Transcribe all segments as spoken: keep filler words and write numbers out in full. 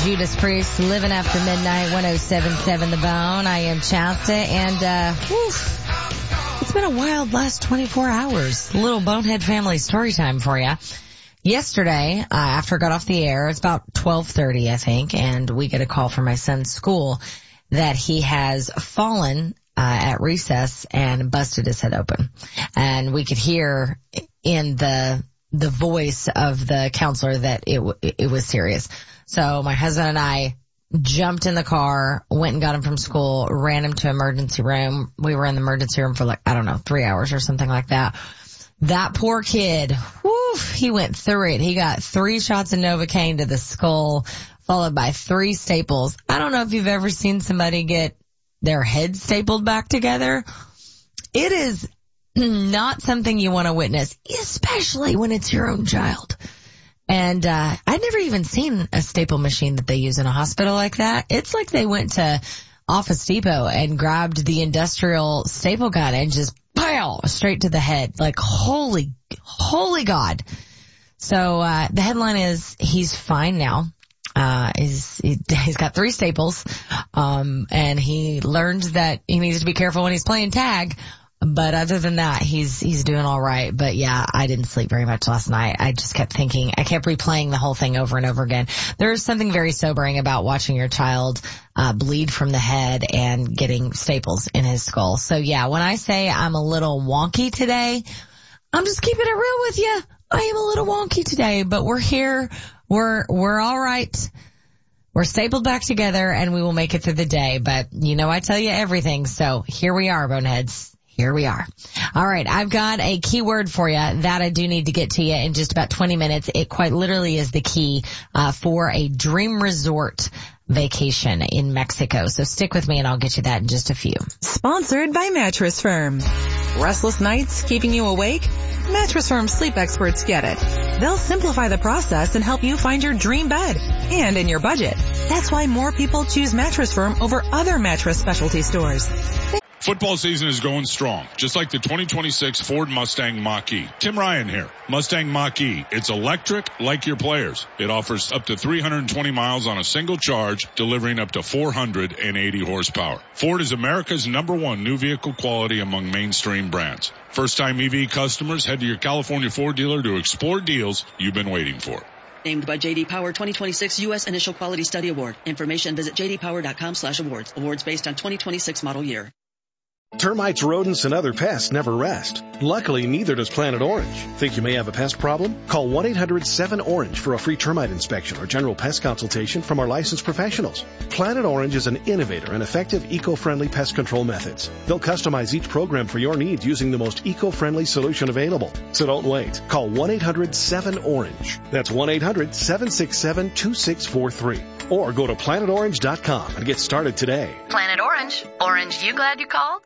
Judas Priest, Living After Midnight, one oh seven point seven The Bone. I am Chasta, and uh, whew, it's been a wild last twenty-four hours. A little Bonehead family story time for you. Yesterday, uh, after I got off the air, it's about twelve thirty, I think, and we get a call from my son's school that he has fallen uh, at recess and busted his head open. And we could hear in the the voice of the counselor that it w- it was serious. So my husband and I jumped in the car, went and got him from school, ran him to emergency room. We were in the emergency room for like, I don't know, three hours or something like that. That poor kid, whew, he went through it. He got three shots of Novocaine to the skull, followed by three staples. I don't know if you've ever seen somebody get their head stapled back together. It is not something you want to witness, especially when it's your own child. And uh I'd never even seen a staple machine that they use in a hospital like that. It's like they went to Office Depot and grabbed the industrial staple gun and just pow, straight to the head. Like, holy, holy God. So uh the headline is he's fine now. Uh, he's, he, he's got three staples, um, and he learned that he needs to be careful when he's playing tag. But other than that, he's, he's doing all right. But yeah, I didn't sleep very much last night. I just kept thinking, I kept replaying the whole thing over and over again. There is something very sobering about watching your child, uh, bleed from the head and getting staples in his skull. So yeah, when I say I'm a little wonky today, I'm just keeping it real with you. I am a little wonky today, but we're here. We're, we're all right. We're stapled back together and we will make it through the day. But you know, I tell you everything. So here we are, Boneheads. Here we are. All right. I've got a keyword for you that I do need to get to you in just about twenty minutes. It quite literally is the key, uh, for a dream resort vacation in Mexico. So stick with me and I'll get you that in just a few. Sponsored by Mattress Firm. Restless nights keeping you awake? Mattress Firm sleep experts get it. They'll simplify the process and help you find your dream bed and in your budget. That's why more people choose Mattress Firm over other mattress specialty stores. Football season is going strong, just like the twenty twenty-six Ford Mustang Mach-E. Tim Ryan here. Mustang Mach-E. It's electric like your players. It offers up to three hundred twenty miles on a single charge, delivering up to four hundred eighty horsepower. Ford is America's number one new vehicle quality among mainstream brands. First-time E V customers, head to your California Ford dealer to explore deals you've been waiting for. Named by J D Power twenty twenty-six U S Initial Quality Study Award. Information visit j d power dot com slash awards. Awards based on twenty twenty-six model year. Termites, rodents, and other pests never rest. Luckily, neither does Planet Orange. Think you may have a pest problem? Call one eight hundred seven orange for a free termite inspection or general pest consultation from our licensed professionals. Planet Orange is an innovator and effective eco-friendly pest control methods. They'll customize each program for your needs using the most eco-friendly solution available. So don't wait. Call one eight hundred seven orange. That's one eight hundred seven six seven two six four three. Or go to planet orange dot com and get started today. Planet Orange. Orange, you glad you called?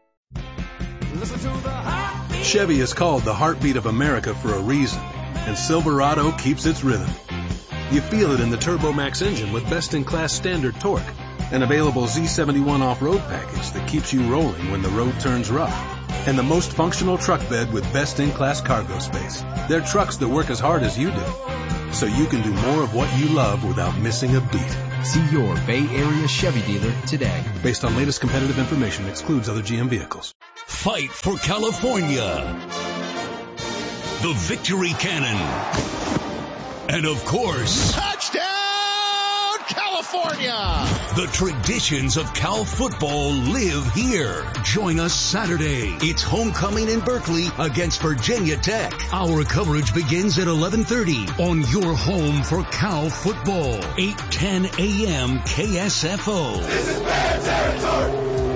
Chevy is called the heartbeat of America for a reason, and Silverado keeps its rhythm. You feel it in the TurboMax engine with best-in-class standard torque, an available Z seventy-one off-road package that keeps you rolling when the road turns rough, and the most functional truck bed with best-in-class cargo space. They're trucks that work as hard as you do, so you can do more of what you love without missing a beat. See your Bay Area Chevy dealer today. Based on latest competitive information, excludes other G M vehicles. Fight for California. The Victory Cannon. And of course, touchdown California! The traditions of Cal football live here. Join us Saturday. It's homecoming in Berkeley against Virginia Tech. Our coverage begins at eleven thirty on your home for Cal football. eight ten a.m. K S F O. This is Bear territory.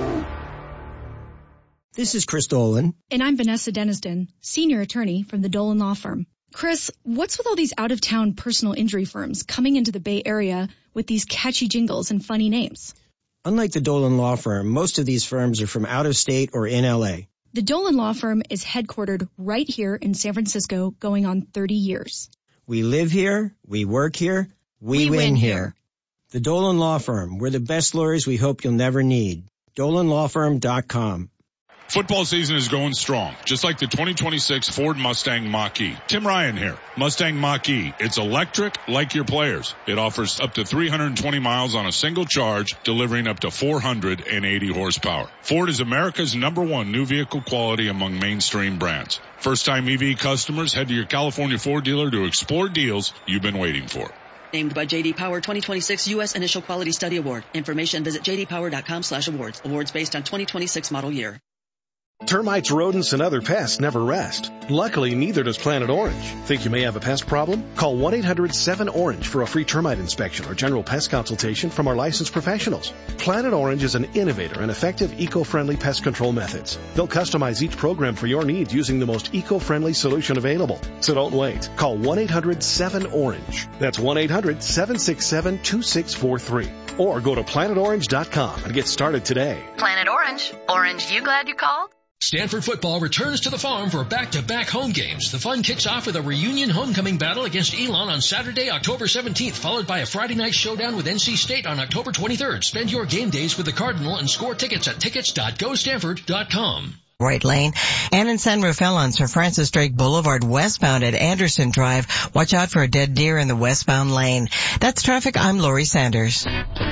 This is Chris Dolan. And I'm Vanessa Deniston, senior attorney from the Dolan Law Firm. Chris, what's with all these out-of-town personal injury firms coming into the Bay Area with these catchy jingles and funny names? Unlike the Dolan Law Firm, most of these firms are from out of state or in L A. The Dolan Law Firm is headquartered right here in San Francisco, going on thirty years. We live here, we work here, we, we win, win here. here. The Dolan Law Firm, we're the best lawyers we hope you'll never need. dolan law firm dot com. Football season is going strong, just like the twenty twenty-six Ford Mustang Mach-E. Tim Ryan here. Mustang Mach-E. It's electric like your players. It offers up to three hundred twenty miles on a single charge, delivering up to four hundred eighty horsepower. Ford is America's number one new vehicle quality among mainstream brands. First-time E V customers, head to your California Ford dealer to explore deals you've been waiting for. Named by J D Power twenty twenty-six U S Initial Quality Study Award. Information visit j d power dot com slash awards. Awards based on twenty twenty-six model year. Termites, rodents, and other pests never rest. Luckily, neither does Planet Orange. Think you may have a pest problem? Call one eight hundred seven orange for a free termite inspection or general pest consultation from our licensed professionals. Planet Orange is an innovator and effective eco-friendly pest control methods. They'll customize each program for your needs using the most eco-friendly solution available. So don't wait. Call one eight hundred seven orange. That's one eight hundred seven six seven two six four three. Or go to planet orange dot com and get started today. Planet Orange. Orange, you glad you called? Stanford football returns to the farm for back-to-back home games. The fun kicks off with a reunion homecoming battle against Elon on Saturday, October seventeenth, followed by a Friday night showdown with N C State on October twenty-third. Spend your game days with the Cardinal and score tickets at tickets dot go stanford dot com. Right lane. And in San Rafael on Sir Francis Drake Boulevard westbound at Anderson Drive. Watch out for a dead deer in the westbound lane. That's traffic. I'm Lori Sanders.